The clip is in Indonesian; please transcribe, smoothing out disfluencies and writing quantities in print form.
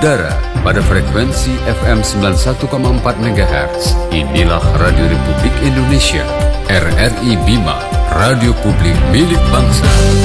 mengudara pada frekuensi FM 91,4 MHz. Inilah Radio Republik Indonesia, RRI Bima, radio publik milik bangsa.